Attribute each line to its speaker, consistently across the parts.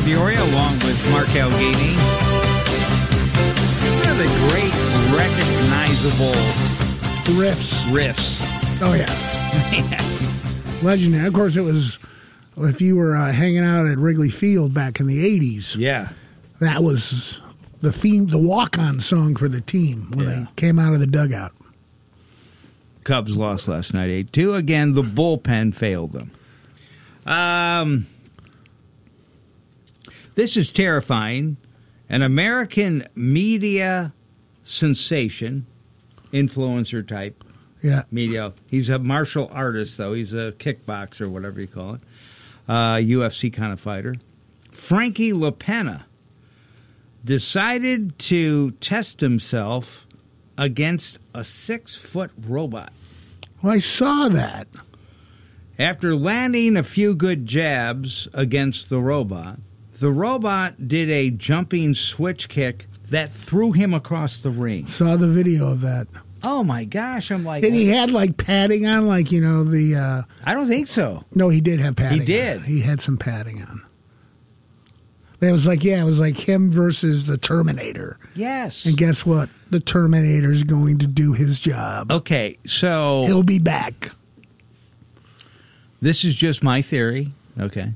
Speaker 1: Peoria, along with Mark Algany. One of the great recognizable
Speaker 2: riffs. Oh, yeah.
Speaker 1: Man.
Speaker 2: Legendary. Of course, it was, if you were hanging out at Wrigley Field back in the 80s,
Speaker 1: Yeah.
Speaker 2: that was the theme, the walk-on song for the team when they came out of the dugout.
Speaker 1: Cubs lost last night 8-2. Again, the bullpen failed them. This is terrifying. An American media sensation, influencer type media. He's a martial artist, though. He's a kickboxer, whatever you call it. UFC kind of fighter. Frankie LaPena decided to test himself against a 6-foot robot.
Speaker 2: Well, I saw that.
Speaker 1: After landing a few good jabs against the robot did a jumping switch kick that threw him across the ring.
Speaker 2: Saw the video of that.
Speaker 1: Oh, my gosh. I'm like...
Speaker 2: And he had, like, padding on, like, you know, the...
Speaker 1: I don't think so.
Speaker 2: No, he did have padding.
Speaker 1: He did.
Speaker 2: On. He had some padding on. It was like, it was like him versus the Terminator.
Speaker 1: Yes.
Speaker 2: And guess what? The Terminator's going to do his job.
Speaker 1: Okay, so...
Speaker 2: He'll be back.
Speaker 1: This is just my theory, okay?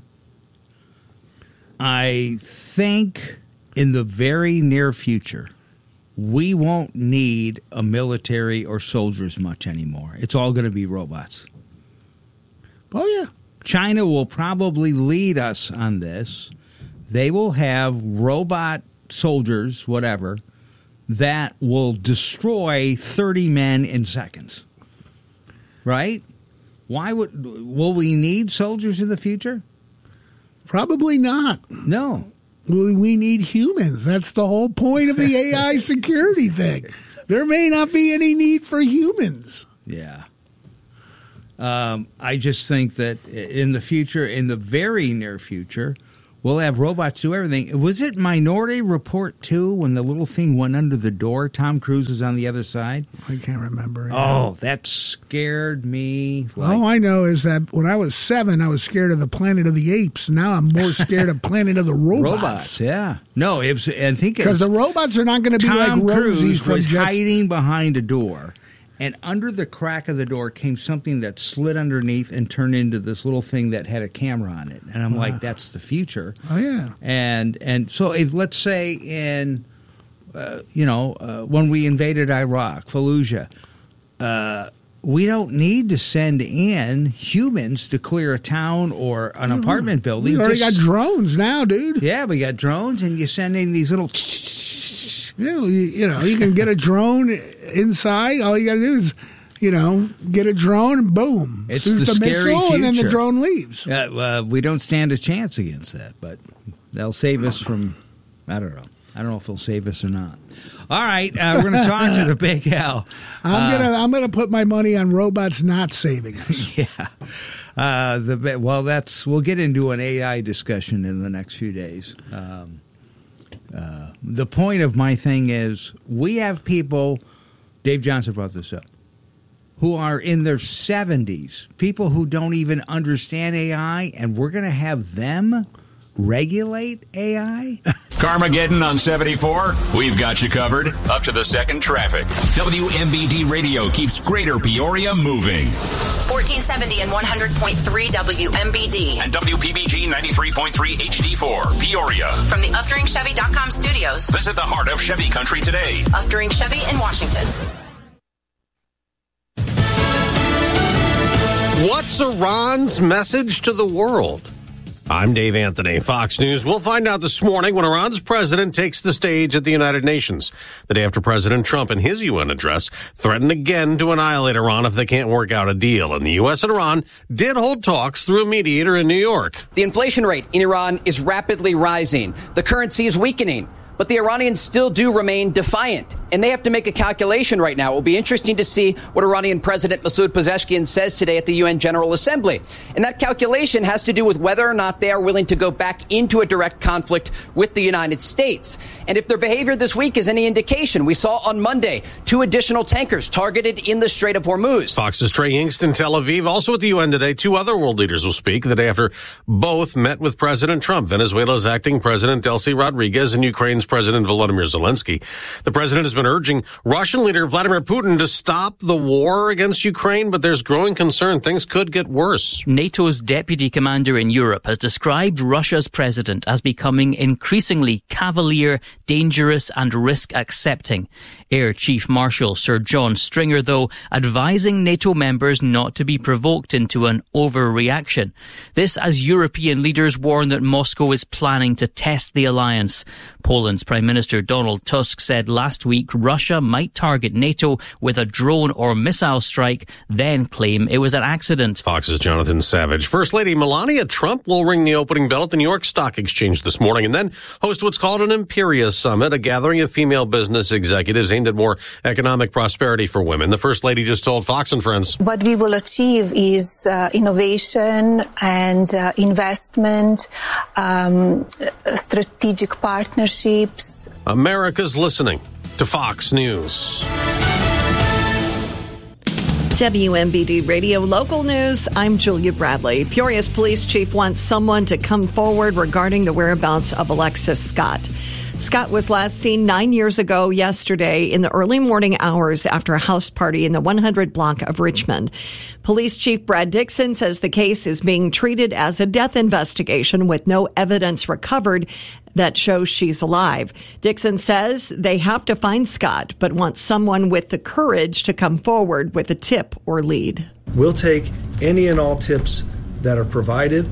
Speaker 1: I think in the very near future, we won't need a military or soldiers much anymore. It's all going to be robots.
Speaker 2: Oh, yeah.
Speaker 1: China will probably lead us on this. They will have robot soldiers, whatever, that will destroy 30 men in seconds. Right? Will we need soldiers in the future?
Speaker 2: Probably not.
Speaker 1: No.
Speaker 2: We need humans. That's the whole point of the AI security thing. There may not be any need for humans.
Speaker 1: Yeah. I just think that in the future, in the very near future, we'll have robots do everything. Was it Minority Report 2 when the little thing went under the door? Tom Cruise is on the other side.
Speaker 2: I can't remember.
Speaker 1: Oh, that scared me.
Speaker 2: All I know is that when I was 7, I was scared of the Planet of the Apes. Now I'm more scared of Planet of the Robots.
Speaker 1: Robots, yeah. No, I think
Speaker 2: because the robots are not going to be
Speaker 1: Tom
Speaker 2: like Rosie
Speaker 1: Cruise
Speaker 2: from
Speaker 1: was
Speaker 2: just
Speaker 1: hiding behind a door. And under the crack of the door came something that slid underneath and turned into this little thing that had a camera on it. And I'm like, that's the future.
Speaker 2: Oh, yeah.
Speaker 1: And so if, let's say in, when we invaded Iraq, Fallujah, we don't need to send in humans to clear a town or an apartment building.
Speaker 2: We already got drones now, dude.
Speaker 1: Yeah, we got drones, and you send in these little...
Speaker 2: You can get a drone inside. All you got to do is, get a drone and boom.
Speaker 1: It's the scary
Speaker 2: missile,
Speaker 1: future.
Speaker 2: And then the drone leaves.
Speaker 1: We don't stand a chance against that, but they'll save us from, I don't know. I don't know if they'll save us or not. All right, we're going to talk to the Big Al.
Speaker 2: I'm gonna put my money on robots not saving us.
Speaker 1: Yeah. We'll get into an AI discussion in the next few days. The point of my thing is we have people, Dave Johnson brought this up, who are in their 70s, people who don't even understand AI, and we're going to have them regulate AI?
Speaker 3: Carmageddon on 74. We've got you covered. Up to the second traffic. WMBD Radio keeps Greater Peoria moving.
Speaker 4: 1470 and 100.3 WMBD.
Speaker 3: And WPBG 93.3 HD4, Peoria.
Speaker 4: From the UfDrinkChevy.com studios.
Speaker 3: Visit the heart of Chevy Country today.
Speaker 4: Uftring Chevy in Washington.
Speaker 5: What's Iran's message to the world? I'm Dave Anthony, Fox News. We'll find out this morning when Iran's president takes the stage at the United Nations. The day after President Trump, in his UN address, threatened again to annihilate Iran if they can't work out a deal. And the U.S. and Iran did hold talks through a mediator in New York.
Speaker 6: The inflation rate in Iran is rapidly rising. The currency is weakening, but the Iranians still do remain defiant. and they have to make a calculation right now. It will be interesting to see what Iranian President Masoud Pezeshkian says today at the UN General Assembly. And that calculation has to do with whether or not they are willing to go back into a direct conflict with the United States. And if their behavior this week is any indication, we saw on Monday 2 additional tankers targeted in the Strait of Hormuz.
Speaker 5: Fox's Trey Yingst in Tel Aviv. Also at the UN today, 2 other world leaders will speak the day after both met with President Trump. Venezuela's acting President Delcy Rodriguez and Ukraine's President Volodymyr Zelensky. The president has been urging Russian leader Vladimir Putin to stop the war against Ukraine, but there's growing concern things could get worse.
Speaker 7: NATO's deputy commander in Europe has described Russia's president as becoming increasingly cavalier, dangerous and risk-accepting. Air Chief Marshal Sir John Stringer, though, advising NATO members not to be provoked into an overreaction. This as European leaders warn that Moscow is planning to test the alliance. Poland's Prime Minister Donald Tusk said last week Russia might target NATO with a drone or missile strike, then claim it was an accident.
Speaker 5: Fox's Jonathan Savage. First Lady Melania Trump will ring the opening bell at the New York Stock Exchange this morning and then host what's called an Imperia Summit, a gathering of female business executives aimed at more economic prosperity for women. The First Lady just told Fox and Friends.
Speaker 8: What we will achieve is innovation and investment, strategic partnerships.
Speaker 5: America's listening to Fox News.
Speaker 9: WMBD Radio Local News, I'm Julia Bradley. Peoria's police chief wants someone to come forward regarding the whereabouts of Alexis Scott. Scott was last seen 9 years ago yesterday in the early morning hours after a house party in the 100 block of Richmond. Police Chief Brad Dixon says the case is being treated as a death investigation with no evidence recovered that shows she's alive. Dixon says they have to find Scott, but wants someone with the courage to come forward with a tip or lead.
Speaker 10: We'll take any and all tips that are provided.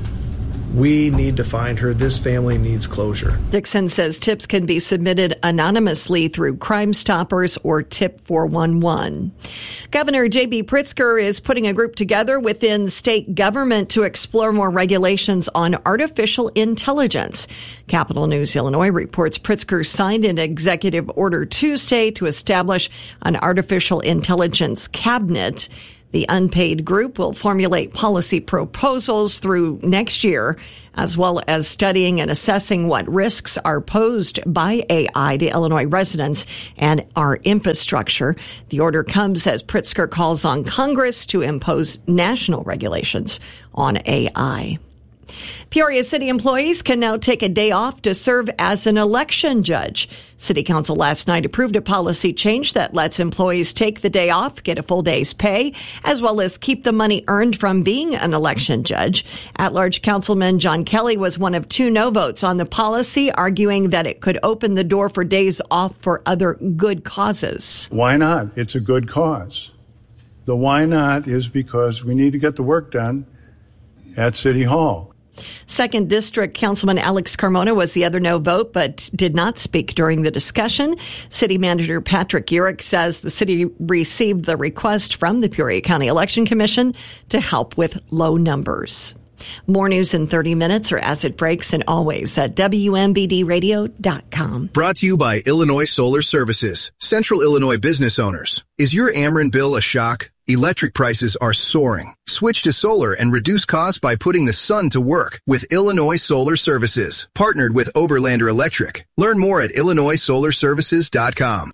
Speaker 10: We need to find her. This family needs closure.
Speaker 9: Dixon says tips can be submitted anonymously through Crime Stoppers or Tip 411. Governor J.B. Pritzker is putting a group together within state government to explore more regulations on artificial intelligence. Capital News Illinois reports Pritzker signed an executive order Tuesday to establish an artificial intelligence cabinet. The unpaid group will formulate policy proposals through next year, as well as studying and assessing what risks are posed by AI to Illinois residents and our infrastructure. The order comes as Pritzker calls on Congress to impose national regulations on AI. Peoria City employees can now take a day off to serve as an election judge. City Council last night approved a policy change that lets employees take the day off, get a full day's pay, as well as keep the money earned from being an election judge. At-large Councilman John Kelly was one of 2 no votes on the policy, arguing that it could open the door for days off for other good causes.
Speaker 11: Why not? It's a good cause. The why not is because we need to get the work done at City Hall.
Speaker 9: 2nd District Councilman Alex Carmona was the other no vote, but did not speak during the discussion. City Manager Patrick Urick says the city received the request from the Peoria County Election Commission to help with low numbers. More news in 30 minutes or as it breaks, and always at WMBDradio.com.
Speaker 12: Brought to you by Illinois Solar Services, Central Illinois business owners. Is your Ameren bill a shock? Electric prices are soaring. Switch to solar and reduce costs by putting the sun to work with Illinois Solar Services, partnered with Oberlander Electric. Learn more at IllinoisSolarServices.com.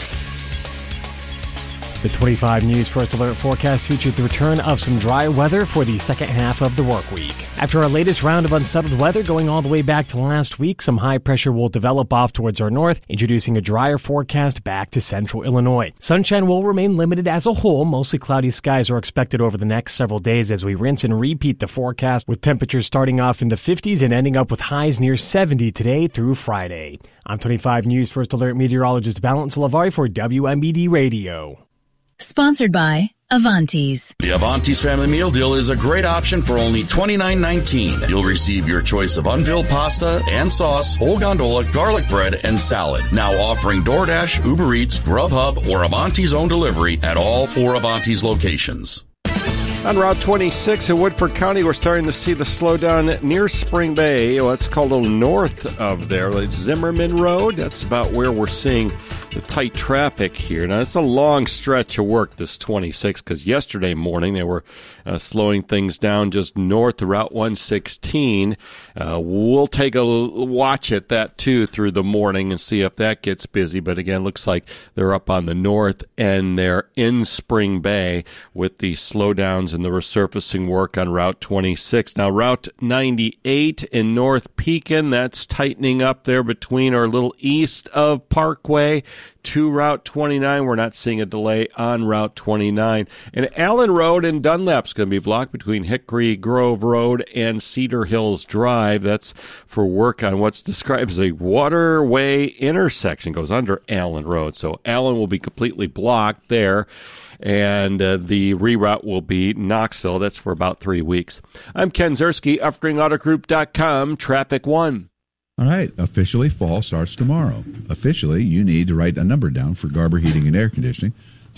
Speaker 13: The 25 News First Alert forecast features the return of some dry weather for the second half of the work week. After our latest round of unsettled weather going all the way back to last week, some high pressure will develop off towards our north, introducing a drier forecast back to central Illinois. Sunshine will remain limited as a whole. Mostly cloudy skies are expected over the next several days as we rinse and repeat the forecast, with temperatures starting off in the 50s and ending up with highs near 70 today through Friday. I'm 25 News First Alert meteorologist Balance Lavari for WMBD Radio.
Speaker 14: Sponsored by Avanti's.
Speaker 15: The Avanti's Family Meal Deal is a great option for only $29.19. You'll receive your choice of unfilled pasta and sauce, whole gondola, garlic bread, and salad. Now offering DoorDash, Uber Eats, Grubhub, or Avanti's own delivery at all 4 Avanti's locations.
Speaker 16: On Route 26 in Woodford County, we're starting to see the slowdown near Spring Bay. It's called a little north of there. It's Zimmerman Road. That's about where we're seeing the tight traffic here. Now, it's a long stretch of work, this 26, because yesterday morning they were slowing things down just north of Route 116. We'll take a watch at that, too, through the morning and see if that gets busy. But again, looks like they're up on the north and they're in Spring Bay with the slowdowns and the resurfacing work on Route 26. Now, Route 98 in North Pekin, that's tightening up there between or a little east of Parkway to Route 29. We're not seeing a delay on Route 29. And Allen Road in Dunlap's going to be blocked between Hickory Grove Road and Cedar Hills Drive. That's for work on what's described as a waterway intersection. Goes under Allen Road. So Allen will be completely blocked there. And the reroute will be Knoxville. That's for about 3 weeks. I'm Ken Zerski, UpstringAutoGroup.com, Traffic One.
Speaker 17: All right, officially fall starts tomorrow. Officially, you need to write a number down for Garber Heating and Air Conditioning,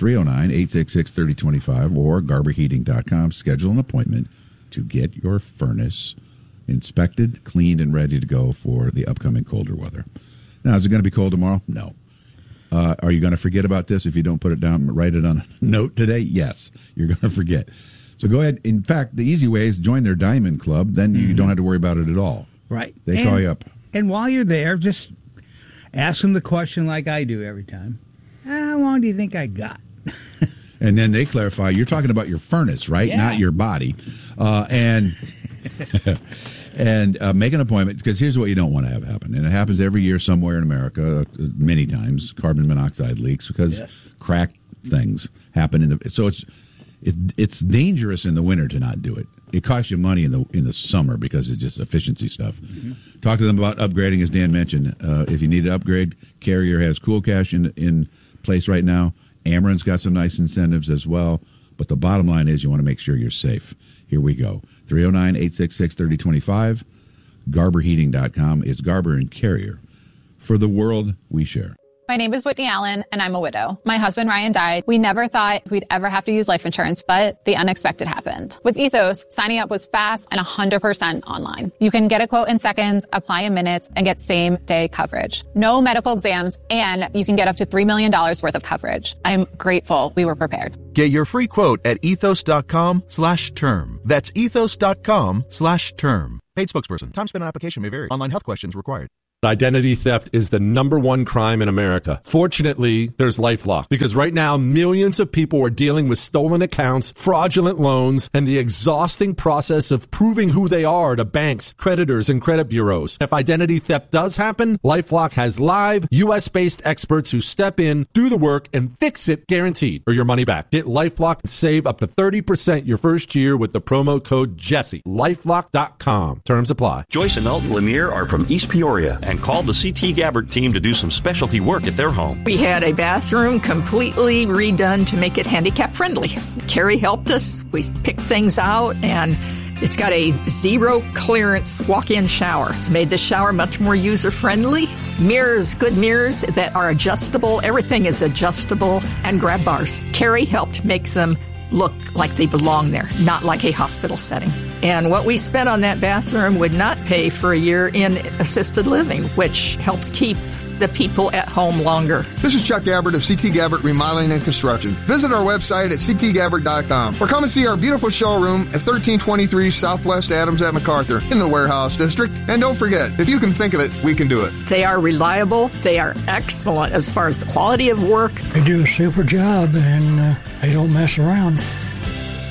Speaker 17: 309-866-3025 or garberheating.com. Schedule an appointment to get your furnace inspected, cleaned, and ready to go for the upcoming colder weather. Now, is it going to be cold tomorrow? No. Are you going to forget about this if you don't put it down and write it on a note today? Yes, you're going to forget. So go ahead. In fact, the easy way is join their Diamond Club. Then you don't have to worry about it at all.
Speaker 1: Right.
Speaker 17: They call you up.
Speaker 1: And while you're there, just ask them the question like I do every time. How long do you think I got?
Speaker 17: And then they clarify, you're talking about your furnace, right?
Speaker 1: Yeah.
Speaker 17: Not your body. And make an appointment, because here's what you don't want to have happen. And it happens every year somewhere in America, many times, carbon monoxide leaks, because cracked things happen. So it's dangerous in the winter to not do it. It costs you money in the summer because it's just efficiency stuff. Mm-hmm. Talk to them about upgrading, as Dan mentioned. If you need to upgrade, Carrier has Cool Cash in place right now. Ameren's got some nice incentives as well. But the bottom line is you want to make sure you're safe. Here we go. 309-866-3025, garberheating.com. It's Garber and Carrier. For the world we share.
Speaker 18: My name is Whitney Allen, and I'm a widow. My husband, Ryan, died. We never thought we'd ever have to use life insurance, but the unexpected happened. With Ethos, signing up was fast and 100% online. You can get a quote in seconds, apply in minutes, and get same-day coverage. No medical exams, and you can get up to $3 million worth of coverage. I'm grateful we were prepared.
Speaker 19: Get your free quote at ethos.com/term. That's ethos.com/term. Paid spokesperson. Time spent on application may vary. Online health questions required.
Speaker 20: Identity theft is the #1 crime in America. Fortunately, there's LifeLock, because right now millions of people are dealing with stolen accounts, fraudulent loans, and the exhausting process of proving who they are to banks, creditors, and credit bureaus. If identity theft does happen, LifeLock has live US-based experts who step in, do the work, and fix it guaranteed, or your money back. Get LifeLock and save up to 30% your first year with the promo code Jesse. LifeLock.com. Terms apply.
Speaker 21: Joyce and Elton Lanier are from East Peoria and called the C.T. Gabbard team to do some specialty work at their home.
Speaker 22: We had a bathroom completely redone to make it handicap friendly. Carrie helped us. We picked things out, and it's got a zero clearance walk-in shower. It's made the shower much more user-friendly. Mirrors, good mirrors that are adjustable. Everything is adjustable, and grab bars. Carrie helped make them look like they belong there, not like a hospital setting. And what we spent on that bathroom would not pay for a year in assisted living, which helps keep the people at home longer.
Speaker 23: This is Chuck Gabbard of CT Gabbard Remodeling and Construction. Visit our website at ctgabbard.com or come and see our beautiful showroom at 1323 Southwest Adams at MacArthur in the Warehouse District. And don't forget, if you can think of it, we can do it.
Speaker 22: They are reliable. They are excellent as far as the quality of work.
Speaker 24: They do a super job, and they don't mess around.